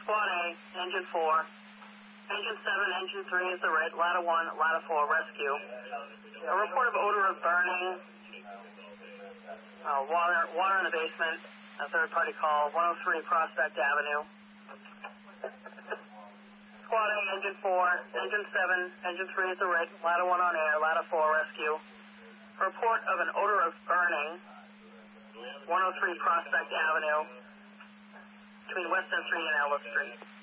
Squad A, Engine 4. Engine 7, Engine 3 is the red. Ladder 1, Ladder 4, rescue. A report of odor of burning. Water in the basement. A third-party call. 103 Prospect Avenue. Squad A, Engine 4. Engine 7, Engine 3 is the red. Ladder 1 on air. Ladder 4, rescue. A report of an odor of burning. 103 Prospect Avenue. Between Weston Street and Ellis Street.